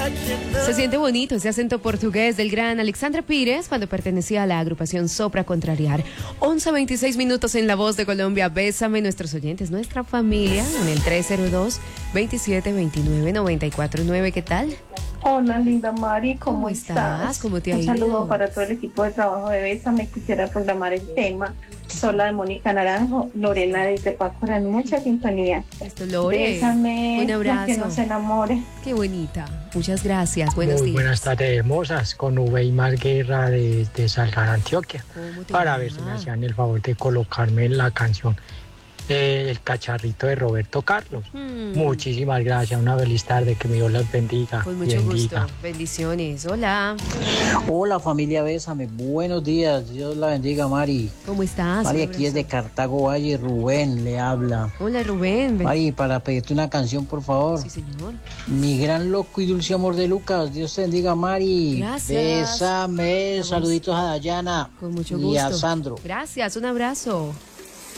Se siente bonito ese acento portugués del gran Alexandre Pires cuando pertenecía a la agrupación Sopra Contrariar. 11:26 minutos en La Voz de Colombia. Bésame, nuestros oyentes, nuestra familia, en el 302-2729-949. ¿Qué tal? Hola, linda Mari, ¿cómo estás? ¿Cómo te ha ido? Un saludo para todo el equipo de trabajo de Bésame. Quisiera programar el tema Sola de Mónica Naranjo, Lorena desde Pacorán, mucha sintonía. Esto, Lore. Bésame, Un abrazo. que no se enamore. Qué bonita. Muchas gracias. Buenos Muy días. buenas tardes, hermosas, con Uweimar Guerra de Salgar, Antioquia, para ver si me hacían el favor de colocarme en la canción El Cacharrito de Roberto Carlos. Muchísimas gracias, una feliz tarde, que mi Dios las bendiga. Con mucho gusto, bendiciones. Hola. Hola familia Bésame, buenos días, Dios la bendiga Mari. ¿Cómo estás? Mari, aquí es de Cartago Valle, Rubén le habla. Hola Rubén. Mari, para pedirte una canción por favor. Sí señor. Mi gran loco y dulce amor de Lucas, Dios te bendiga Mari. Gracias. Bésame, saluditos a Dayana. Con mucho gusto. Y a Sandro. Gracias, un abrazo.